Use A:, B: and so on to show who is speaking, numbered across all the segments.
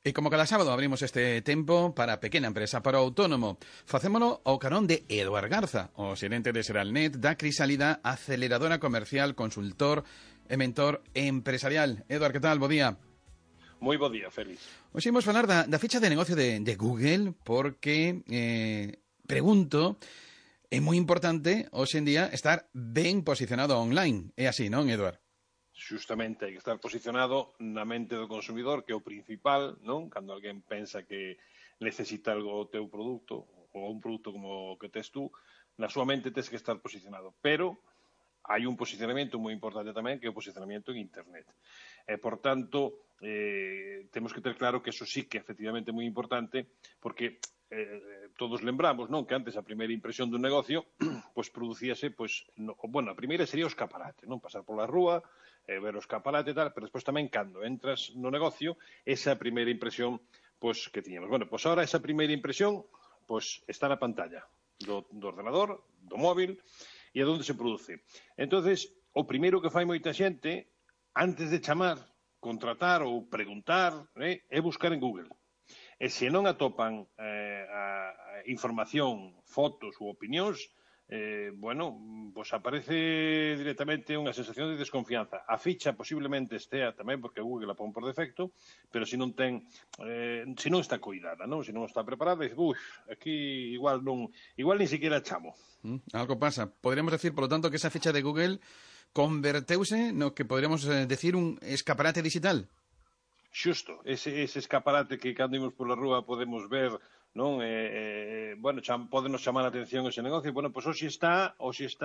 A: E como cada sábado abrimos este tempo para pequena empresa, para o autónomo. Facémolo ao carón de Eduard Garza, o xerente de Seralnet, da Crisalida, aceleradora comercial, consultor e mentor empresarial. Eduard, que tal? Bo día.
B: Moi bo día, Félix.
A: Hoxe imos falar da ficha de negocio de Google, porque, pregunto, é moi importante, hoxe en día, estar ben posicionado online. É así, non, Eduard?
B: Xustamente hai que estar posicionado na mente do consumidor, que é o principal, non? Cando alguén pensa que necesita algo o teu produto, ou un produto como o que tes tú, na súa mente tes que estar posicionado. Pero hai un posicionamento moi importante tamén, que é o posicionamento en Internet. E, por tanto, temos que ter claro que eso sí que efectivamente é moi importante, porque todos lembramos, non, que antes a primeira impresión dun negocio pois producíase, pois, bueno, a primeira sería o escaparate, non, pasar pola rúa, ver o escaparate e tal, pero despois tamén cando entras no negocio, esa primeira impresión pois que tiñamos. Bueno, pois agora esa primeira impresión pois está na pantalla do ordenador, do móvil, e é onde se produce. Entonces, o primeiro que fai moita xente, antes de chamar, contratar ou preguntar, é buscar en Google. E se non atopan a información, fotos ou opinións, bueno, pois aparece directamente unha sensación de desconfianza. A ficha posiblemente estea tamén porque Google a pon por defecto, pero se non ten, se non está coidada, non? Se non está preparada, dice, aquí igual nin siquiera chamo.
A: Algo pasa. Podríamos decir, por lo tanto, que esa ficha de Google converteuse no que podríamos decir un escaparate digital.
B: Xusto, ese escaparate que cando imos pola rúa podemos ver, non? Bueno, podenos chamar a atención ese negocio. Bueno, pois hoxe está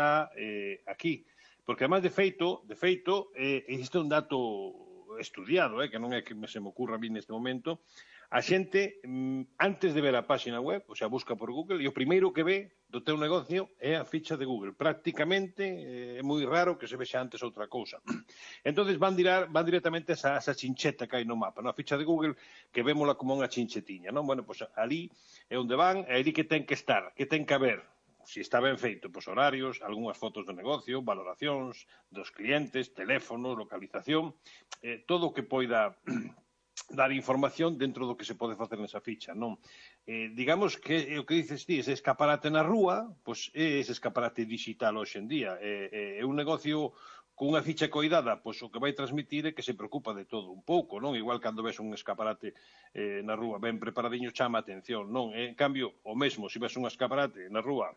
B: aquí. Porque, además, de feito, existe un dato estudiado, que non é que se me ocurra a mí neste momento. A xente, antes de ver a páxina web, o sea, busca por Google, e o primeiro que ve do teu negocio é a ficha de Google. Prácticamente é moi raro que se vexa antes outra cousa. Entonces van directamente a esa chincheta que hai no mapa, a ficha de Google, que vémola como unha chinchetiña, non? Bueno, pois ali é onde van, é ali que ten que estar, que ten que haber. Se está ben feito, pois horarios, algunhas fotos do negocio, valoracións dos clientes, teléfonos, localización, todo o que poida dar información dentro do que se pode facer nesa ficha, non? Digamos que o que dices ti, ese escaparate na rúa, pois é ese escaparate digital hoxe en día. É un negocio cunha ficha coidada, pois o que vai transmitir é que se preocupa de todo un pouco, non? Igual cando ves un escaparate na rúa ben preparadiño chama a atención, non? En cambio, o mesmo, se ves un escaparate na rúa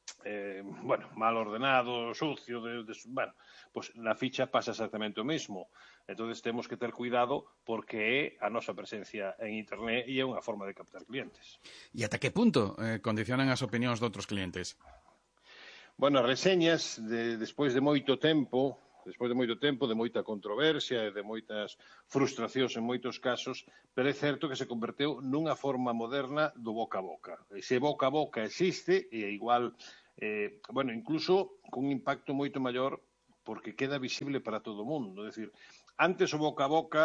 B: bueno, mal ordenado, sucio, bueno, pois na ficha pasa exactamente o mesmo. Entonces temos que ter cuidado porque é a nosa presencia en Internet e é unha forma de captar clientes.
A: E ata que punto condicionan as opinións de outros clientes?
B: Bueno, as reseñas, despois de moito tempo, de moita controversia e de moitas frustracións en moitos casos, pero é certo que se converteu nunha forma moderna do boca a boca. Ese boca a boca existe e é igual, bueno, incluso con un impacto moito maior porque queda visible para todo o mundo. É dicir, antes o boca a boca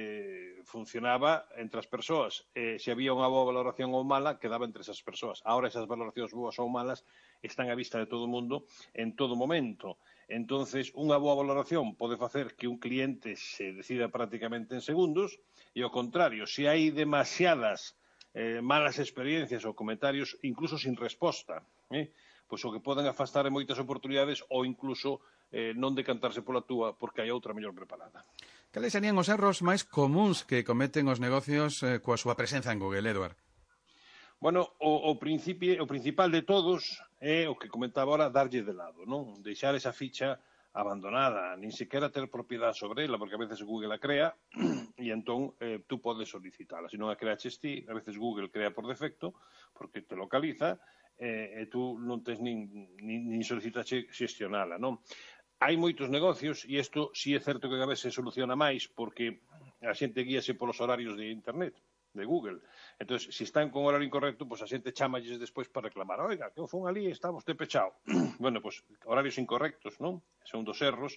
B: funcionaba entre as persoas. Se había unha boa valoración ou mala, quedaba entre esas persoas. Ahora esas valoracións boas ou malas están á vista de todo o mundo en todo momento. Entonces, unha boa valoración pode facer que un cliente se decida prácticamente en segundos e, ao contrario, se hai demasiadas malas experiencias ou comentarios, incluso sin resposta, pois o que poden afastar en moitas oportunidades ou incluso non decantarse pola túa porque hai outra mellor preparada.
A: Cales serían os erros máis comuns que cometen os negocios coa súa presenza en Google, Eduard?
B: Bueno, o principal de todos é o que comentaba ahora, darlle de lado, non? Deixar esa ficha abandonada, nin sequera ter propiedade sobre ela, porque a veces Google a crea e entón tú podes solicitala. Se non a creaches ti, a veces Google crea por defecto, porque te localiza, e tú non tens nin solicitaxe xestionala, non? Hai moitos negocios, e isto si é certo que a vez se soluciona máis, porque a xente guíase polos horarios de Internet, de Google. Entón, se están con horario incorrecto, pois a xente chamalles despois para reclamar. Oiga, que fun ali e está vostede pechado. Bueno, pois horarios incorrectos, non? Son dos erros.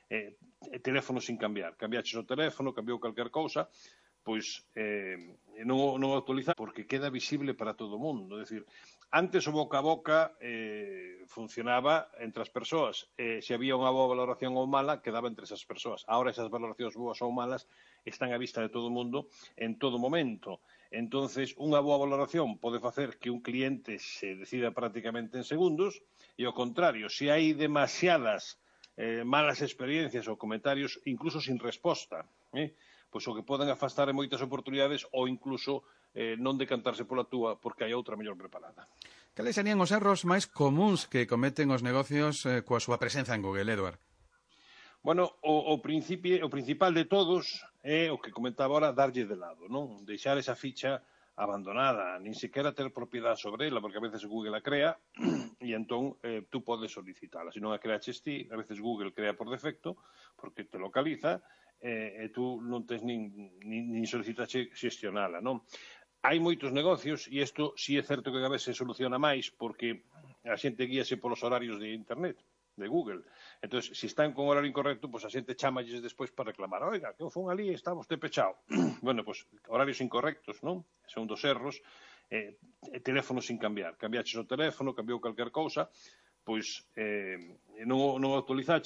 B: Teléfono sin cambiar. Cambiaches o teléfono, cambiou calquer cousa, pois non actualizar porque queda visible para todo o mundo. É dicir, Antes o boca a boca funcionaba entre as persoas. Se había unha boa valoración ou mala, quedaba entre esas persoas. Ahora esas valoracións boas ou malas están á vista de todo o mundo en todo momento. Entonces, unha boa valoración pode facer que un cliente se decida prácticamente en segundos e, ao contrario, se hai demasiadas malas experiencias ou comentarios, incluso sin resposta, pois o que poden afastar moitas oportunidades ou incluso non decantarse pola túa porque hai outra mellor preparada.
A: Cales serían os erros máis comuns que cometen os negocios coa súa presenza en Google, Edward?
B: Bueno, o principal de todos é o que comentaba ahora, darlle de lado, non? Deixar esa ficha abandonada, nin sequera ter propiedade sobre ela, porque a veces Google a crea e entón tú podes solicitala. Se non a creaches ti, a veces Google crea por defecto, porque te localiza, e tú non tes nin solicitaxe xestionala, non? Hai moitos negocios, e isto sí é certo que a vez se soluciona máis, porque a xente guíase polos horarios de Internet, de Google. Entón, se están con horario incorrecto, pois a xente chámalles despois para reclamar. Oiga, que eu fun ali e está vostede pechado. Bueno, pois horarios incorrectos, non? Son dos erros. Teléfono sin cambiar. Cambiaches o teléfono, cambiou calquer cousa, pois non actualizaches,